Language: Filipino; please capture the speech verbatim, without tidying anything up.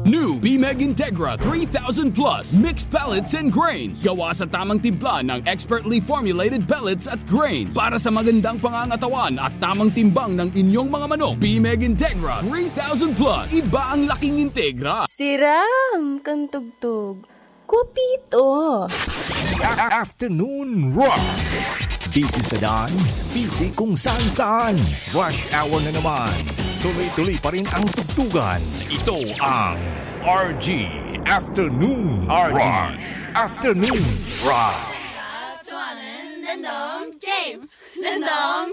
New B-Meg Integra three thousand plus mixed pellets and grains. Gawa sa tamang timpla ng expertly formulated pellets at grains para sa magandang pangangatawan at tamang timbang ng inyong mga manok. B-Meg Integra three thousand plus. Iba ang laking Integra. Siram kang tugtog. Kwapito. Afternoon Rock. Busy sa daan, busy kung saan-saan. Rush hour na naman. Tuloy-tuloy pa rin ang tugtugan. Ito ang R G Afternoon Rush. Afternoon Rush. 좋아하는 랜덤 게임. 랜덤